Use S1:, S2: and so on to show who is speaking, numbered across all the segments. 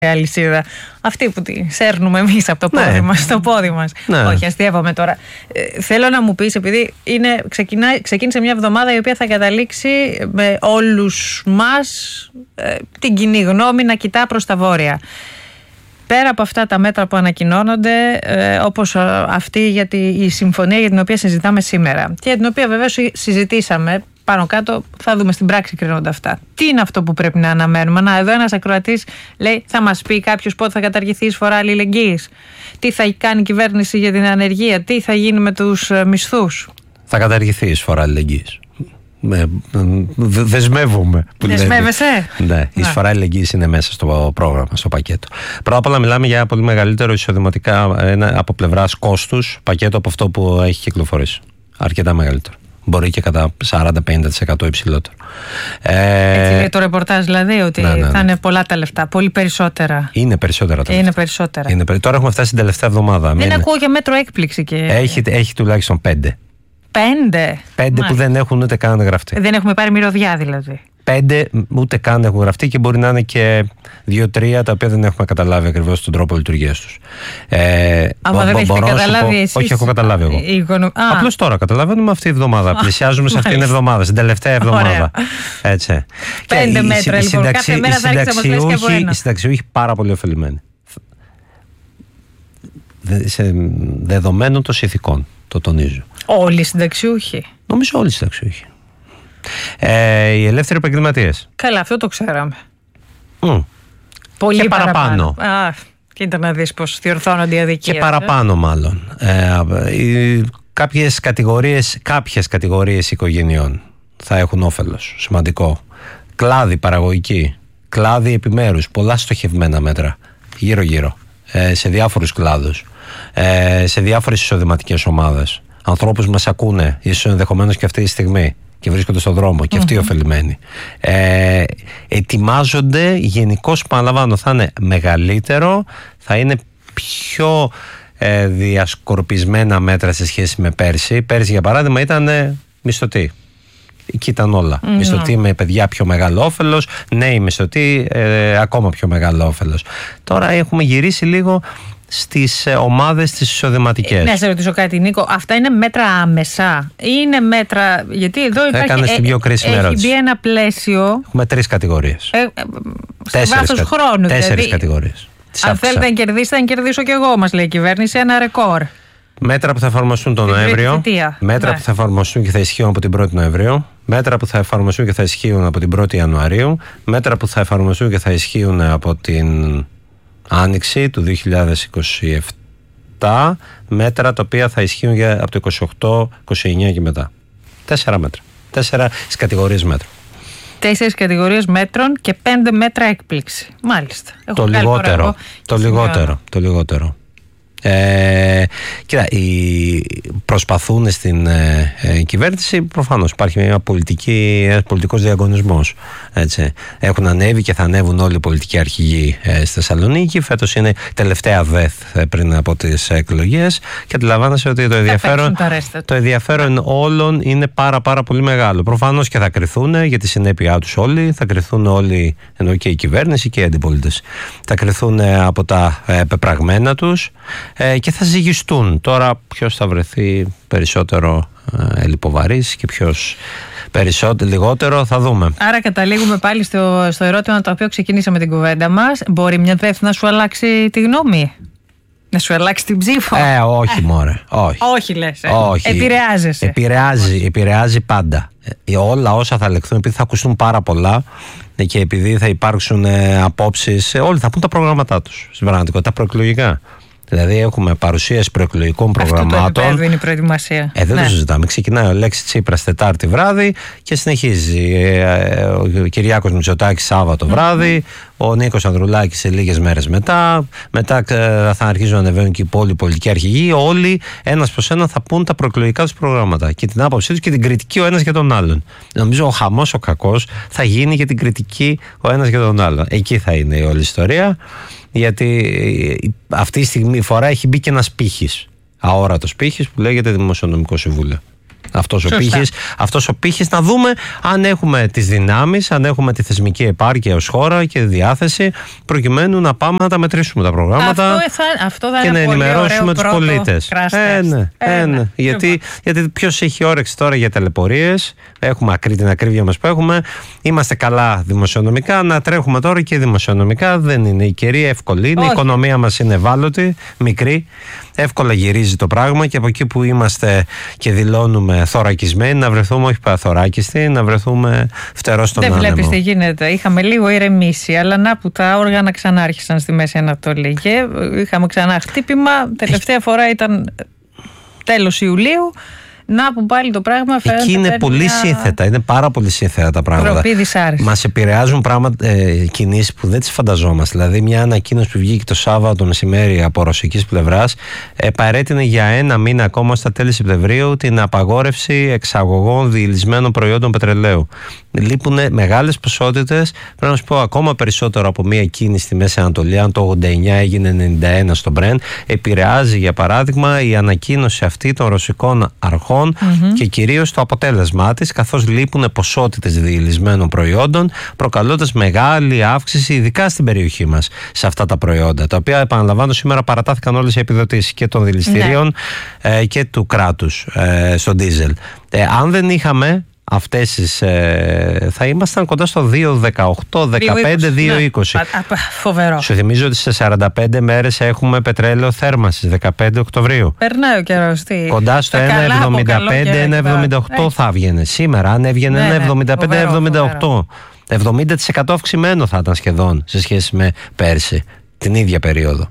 S1: αλυσίδα. Αυτή που τη σέρνουμε εμείς από το πόδι μας, στο πόδι μας. Όχι, αστείευαμε τώρα. Θέλω να μου πεις, επειδή ξεκίνησε μια εβδομάδα η οποία θα καταλήξει με όλους μας την κοινή γνώμη να κοιτά προς τα βόρεια. Πέρα από αυτά τα μέτρα που ανακοινώνονται, όπως αυτή η συμφωνία για την οποία συζητάμε σήμερα και την οποία βεβαίως συζητήσαμε, πάνω κάτω θα δούμε στην πράξη κρίνονται αυτά. Τι είναι αυτό που πρέπει να αναμένουμε? Να, εδώ ένας ακροατής λέει, θα μας πει κάποιος πότε θα καταργηθεί η εισφορά αλληλεγγύης, τι θα κάνει η κυβέρνηση για την ανεργία, τι θα γίνει με τους μισθούς.
S2: Θα καταργηθεί η εισφορά αλληλεγγύης. Δεσμεύομαι.
S1: Δεσμεύεσαι?
S2: Ναι, η εισφορά αλληλεγγύης είναι μέσα στο πρόγραμμα, στο πακέτο. Πρώτα απ' όλα μιλάμε για πολύ μεγαλύτερο εισοδηματικά από πλευράς κόστους πακέτο από αυτό που έχει κυκλοφορήσει. Αρκετά μεγαλύτερο. Μπορεί και κατά 40-50% υψηλότερο.
S1: Έτσι λέει το ρεπορτάζ, δηλαδή, ότι θα είναι πολλά τα λεφτά, πολύ περισσότερα.
S2: Είναι περισσότερα τα λεφτά.
S1: Είναι περισσότερα.
S2: Τώρα έχουμε φτάσει την τελευταία εβδομάδα.
S1: Δεν ακούω για μέτρο έκπληξη.
S2: Έχει τουλάχιστον 5. 5 που δεν έχουν ούτε καν γραφτεί.
S1: Δεν έχουμε πάρει μυρωδιά, δηλαδή.
S2: 5 ούτε καν έχουν γραφτεί και μπορεί να είναι και 2-3 τα οποία δεν έχουμε καταλάβει ακριβώς τον τρόπο λειτουργίας τους.
S1: Άμα δεν έχετε καταλάβει εσείς.
S2: Όχι, έχω καταλάβει εγώ. Απλώς τώρα καταλαβαίνουμε αυτή η εβδομάδα. Πλησιάζουμε σε αυτήν την εβδομάδα, στην τελευταία εβδομάδα. Έτσι.
S1: 5 μέτρα λοιπόν. Κάθε μέρα θα ρίξει από λες και από ένα.
S2: Οι συνταξιούχοι πάρα πολύ ωφελημένοι. Σε δεδομένων των συνθηκών, το τονίζω.
S1: Όλοι οι συνταξιούχοι.
S2: Νομίζω όλοι οι συνταξιούχοι. Οι ελεύθεροι επαγγελματίες.
S1: Καλά, αυτό το ξέραμε.
S2: Πολύ και παραπάνω.
S1: Κοίτα να δεις πως διορθώνονται οι αδικίες.
S2: Και παραπάνω μάλλον. Κάποιες κατηγορίες οικογενειών θα έχουν όφελος σημαντικό. Κλάδοι παραγωγικοί, κλάδοι επιμέρους, πολλά στοχευμένα μέτρα γύρω-γύρω, σε διάφορους κλάδους, σε διάφορες εισοδηματικές ομάδες. Ανθρώπους μας ακούνε, ίσως ενδεχομένως και αυτή τη στιγμή, και βρίσκονται στον δρόμο και αυτοί ωφελημένοι. Ετοιμάζονται γενικώς, παραλαμβάνω, θα είναι μεγαλύτερο, θα είναι πιο διασκορπισμένα μέτρα σε σχέση με πέρσι. Πέρσι, για παράδειγμα, ήταν μισθωτοί. Εκεί ήταν όλα. Μισθωτοί με παιδιά, πιο μεγάλο όφελος. Νέοι μισθωτοί, ακόμα πιο μεγάλο όφελος. Τώρα έχουμε γυρίσει λίγο στις ομάδες τις εισοδηματικές.
S1: Να σε ρωτήσω κάτι, Νίκο. Αυτά είναι μέτρα άμεσα ή είναι μέτρα? Γιατί εδώ υπάρχει.
S2: Την πιο κρίσιμη ερώτηση.
S1: Έχει μπει ένα πλαίσιο.
S2: Έχουμε 3 κατηγορίες.
S1: Σε βάθος χρόνου.
S2: 4 κατηγορίες.
S1: Αν θέλετε να κερδίσετε, να κερδίσω κι εγώ, μας λέει η κυβέρνηση, ένα ρεκόρ.
S2: Μέτρα που θα εφαρμοστούν τον Νοέμβριο. Μέτρα που θα εφαρμοστούν και θα ισχύουν από την 1η Νοεμβρίου. Μέτρα που θα εφαρμοστούν και θα ισχύουν από την 1η Ιανουαρίου. Μέτρα που θα εφαρμοστούν και θα ισχύουν από την Άνοιξη του 2027. Μέτρα τα οποία θα ισχύουν από το 28-29 και μετά. 4 μέτρα. 4 κατηγορίες μέτρων.
S1: 4 κατηγορίες μέτρων και 5 μέτρα έκπληξη. Μάλιστα.
S2: Το λιγότερο. Κοίτα, προσπαθούν στην κυβέρνηση, προφανώς υπάρχει ένας πολιτικός διαγωνισμός, έτσι. Έχουν ανέβει και θα ανέβουν όλοι οι πολιτικοί αρχηγοί στη Θεσσαλονίκη. Φέτος είναι τελευταία ΔΕΘ πριν από τις εκλογές και αντιλαμβάνεσαι ότι το ενδιαφέρον όλων είναι πάρα πολύ μεγάλο. Προφανώς και θα κριθούν για τη συνέπειά τους όλοι, θα κριθούν όλοι, ενώ και η κυβέρνηση και οι αντιπολίτες, θα κριθούν από τα πεπραγμένα τους και θα ζυγιστούν. Τώρα ποιος θα βρεθεί περισσότερο λιποβαρής και ποιος λιγότερο, θα δούμε.
S1: Άρα καταλήγουμε πάλι στο ερώτημα το οποίο ξεκινήσαμε την κουβέντα μας. Μπορεί μια ΔΕΘ να σου αλλάξει τη γνώμη? Να σου αλλάξει την ψήφο?
S2: Όχι μωρέ.
S1: Όχι λες.
S2: Όχι.
S1: Επηρεάζεσαι.
S2: Επηρεάζει πάντα. Όλα όσα θα λεχθούν, επειδή θα ακουστούν πάρα πολλά και επειδή θα υπάρξουν απόψεις, όλοι θα πούν τα προγράμματά τους στην πραγματικότητα, προεκλογικά. Δηλαδή έχουμε παρουσίαση προεκλογικών προγραμμάτων.
S1: Αυτό το επίπεδο είναι η προετοιμασία.
S2: Δεν το συζητάμε. Ξεκινάει ο Λέξης Τσίπρας Τετάρτη βράδυ και συνεχίζει ο Κυριάκος Μητσοτάκης Σάββατο βράδυ, ο Νίκος Ανδρουλάκης σε λίγες μέρες μετά. Μετά θα αρχίζουν να ανεβαίνουν και οι υπόλοιποι πολιτικοί αρχηγοί. Όλοι ένας προς έναν θα πούν τα προεκλογικά τους προγράμματα και την άποψή τους και την κριτική ο ένας για τον άλλον. Νομίζω ο χαμός ο κακός θα γίνει για την κριτική ο ένας για τον άλλον. Εκεί θα είναι η όλη ιστορία. Γιατί αυτή τη φορά έχει μπει και ένας πύχης, αόρατος πύχης που λέγεται Δημοσιονομικό Συμβούλιο. Αυτός ο πύχης, να δούμε αν έχουμε τις δυνάμεις, αν έχουμε τη θεσμική επάρκεια ως χώρα και διάθεση, προκειμένου να πάμε να τα μετρήσουμε τα προγράμματα και να ενημερώσουμε τους πολίτες. Γιατί ποιος έχει όρεξη τώρα για ταλαιπωρίες? Έχουμε την ακρίβεια μας που έχουμε. Είμαστε καλά δημοσιονομικά. Να τρέχουμε τώρα και δημοσιονομικά δεν είναι η καιρή εύκολη. Η οικονομία μας είναι ευάλωτη, μικρή. Εύκολα γυρίζει το πράγμα και από εκεί που είμαστε και δηλώνουμε θωρακισμένοι, να βρεθούμε όχι παραθωράκιστοι, να βρεθούμε φτερό στον άνεμο.
S1: Δεν βλέπεις τι γίνεται. Είχαμε λίγο ηρεμήσει, αλλά να που τα όργανα ξανά άρχισαν στη Μέση Ανατολή και είχαμε ξανά χτύπημα. Τελευταία φορά ήταν τέλος Ιουλίου. Να που πάλι το πράγμα φαίνεται.
S2: Εκεί είναι πολύ σύνθετα, είναι πάρα πολύ σύνθετα τα πράγματα. Μας επηρεάζουν κινήσεις που δεν τις φανταζόμαστε. Δηλαδή, μια ανακοίνωση που βγήκε το Σάββατο μεσημέρι από ρωσικής πλευράς παρέτεινε για 1 μήνα ακόμα στα τέλη Σεπτεμβρίου την απαγόρευση εξαγωγών διηλυσμένων προϊόντων πετρελαίου. Λείπουν μεγάλες ποσότητες. Πρέπει να σου πω ακόμα περισσότερο από μια κίνηση στη Μέση Ανατολή. Αν το 89 έγινε 91 στο Brent, επηρεάζει για παράδειγμα η ανακοίνωση αυτή των ρωσικών αρχών και κυρίως το αποτέλεσμά της, καθώς λείπουν ποσότητες διηλυσμένων προϊόντων, προκαλώντας μεγάλη αύξηση, ειδικά στην περιοχή μας, σε αυτά τα προϊόντα. Τα οποία, επαναλαμβάνω, σήμερα παρατάθηκαν όλες οι επιδοτήσεις και των δηληστηρίων και του κράτους στο ντίζελ. Αν δεν είχαμε αυτές θα ήμασταν κοντά στο 2,18, 15, 2,20.
S1: Φοβερό.
S2: Σου θυμίζω ότι σε 45 μέρες έχουμε πετρέλαιο θέρμανσης, 15 Οκτωβρίου.
S1: Περνάει ο καιρός.
S2: Κοντά στο 1,75, 1,78 θα έβγαινε. Σήμερα, αν έβγαινε 1,75, 1,78. 70% αυξημένο θα ήταν σχεδόν σε σχέση με πέρσι, την ίδια περίοδο.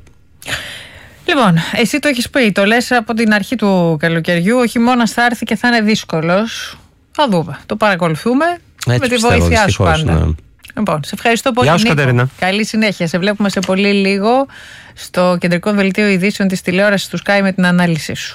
S1: Λοιπόν, εσύ το έχεις πει, το λες από την αρχή του καλοκαιριού, ο χειμώνας θα έρθει και θα είναι δύσκολος. Θα δούμε. Το παρακολουθούμε με τη βοήθειά σου πάντα. Ναι. Λοιπόν, σε ευχαριστώ πολύ.
S2: Γεια σου, Κατερίνα.
S1: Καλή συνέχεια. Σε βλέπουμε σε πολύ λίγο στο κεντρικό δελτίο ειδήσεων της τηλεόρασης του Sky με την ανάλυση σου.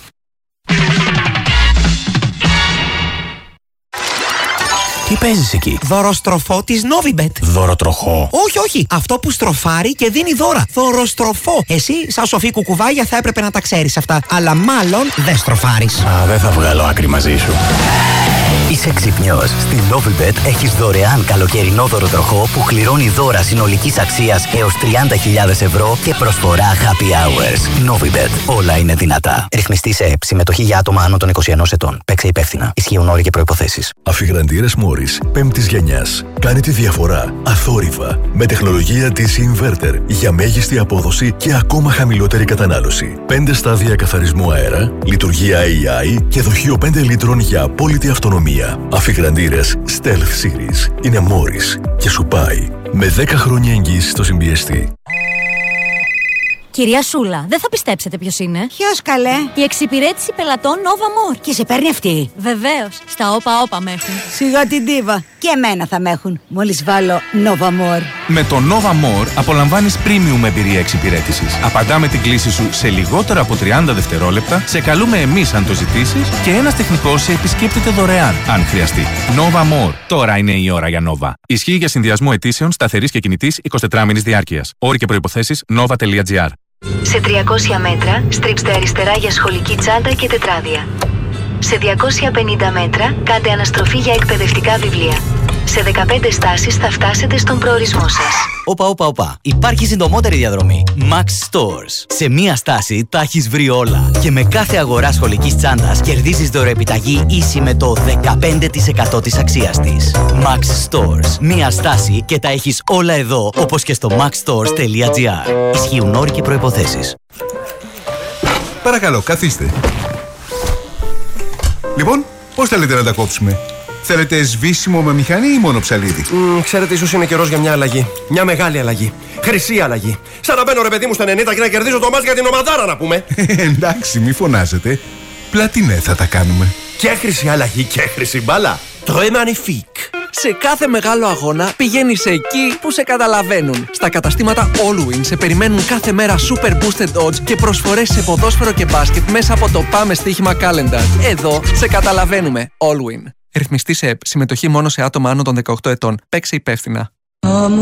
S3: Τι παίζεις εκεί?
S4: Δωροστροφό της Novibet.
S3: Δωροτροχό?
S4: Όχι. Αυτό που στροφάρει και δίνει δώρα. Δωροστροφό. Εσύ, σαν σοφή κουκουβάγια, θα έπρεπε να τα ξέρεις αυτά. Αλλά μάλλον δεν στροφάρεις.
S3: Δεν θα βγάλω άκρη μαζί σου. Είσαι ξυπνιός. Στην Novibet έχεις δωρεάν καλοκαιρινό δωροτροχό που κληρώνει δώρα συνολικής αξίας έως 30.000 ευρώ και προσφορά happy hours. Novibet. Όλα είναι δυνατά. Ρυθμιστή σε ΕΠ. Συμμετοχή για άτομα άνω των 21 ετών. Παίξε υπεύθυνα. Ισχύουν όροι και προϋποθέσεις.
S5: Αφιγραντήρες Morris 5ης γενιάς. Κάνει τη διαφορά αθόρυβα με τεχνολογία DC Inverter για μέγιστη απόδοση και ακόμα χαμηλότερη κατανάλωση. 5 στάδια καθαρισμού αέρα, λειτουργία AI και δοχείο 5 λίτρων για απόλυτη αυτονομία. Αφιγραντήρες Stealth Series είναι Morris και σου πάει με 10 χρόνια εγγύηση στο συμπιεστή.
S6: Κυρία Σούλα, δεν θα πιστέψετε ποιος είναι.
S7: Ποιος, καλέ?
S6: Η εξυπηρέτηση πελατών Nova More.
S7: Και σε παίρνει αυτή?
S6: Βεβαίως. Στα όπα με έχουν.
S7: Σιγά την ντίβα. Και εμένα θα με έχουν. Μόλις βάλω Nova More.
S8: Με το Nova More απολαμβάνεις premium εμπειρία εξυπηρέτησης. Απαντάμε την κλήση σου σε λιγότερο από 30 δευτερόλεπτα, σε καλούμε εμείς αν το ζητήσεις και ένας τεχνικός σε επισκέπτεται δωρεάν, αν χρειαστεί. Nova More. Τώρα είναι η ώρα για Nova. Ισχύει για συνδυασμό αιτήσεων σταθερής και κινητής 24 μήνης διάρκειας. Όροι και προϋποθέσεις nova.gr.
S9: Σε 300 μέτρα, στρίψτε αριστερά για σχολική τσάντα και τετράδια. Σε 250 μέτρα, κάντε αναστροφή για εκπαιδευτικά βιβλία. Σε 15 στάσεις θα φτάσετε στον προορισμό σας.
S3: Όπα. Υπάρχει συντομότερη διαδρομή. Max Stores. Σε μία στάση τα έχεις βρει όλα. Και με κάθε αγορά σχολικής τσάντας κερδίζεις δωρεοεπιταγή ίση με το 15% της αξίας της. Max Stores. Μία στάση και τα έχεις όλα εδώ, όπως και στο maxstores.gr. Ισχύουν όροι και προϋποθέσεις.
S10: Παρακαλώ, καθίστε. Λοιπόν, πώς θέλετε να τα κόψουμε? Θέλετε σβήσιμο με μηχανή ή μόνο ψαλίδι?
S11: Ξέρετε, ίσως είναι καιρός για μια αλλαγή. Μια μεγάλη αλλαγή. Χρυσή αλλαγή. Σαν να μπαίνω, ρε παιδί μου, στα 90 και να κερδίζω το μάτς για την ομαδάρα, να πούμε.
S10: Εντάξει, μη φωνάζετε. Πλατινέ θα τα κάνουμε.
S11: Και χρυσή αλλαγή και χρυσή μπάλα. Très magnifique.
S12: Σε κάθε μεγάλο αγώνα πηγαίνεις εκεί που σε καταλαβαίνουν. Στα καταστήματα Allwin σε περιμένουν κάθε μέρα super boosted odds και προσφορές σε ποδόσφαιρο και μπάσκετ μέσα από το Πάμε Στοίχημα Calendar. Εδώ σε καταλαβαίνουμε. Allwin. Ρυθμιστή σε ΕΠ. Συμμετοχή μόνο σε άτομα άνω των 18 ετών. Παίξε υπεύθυνα.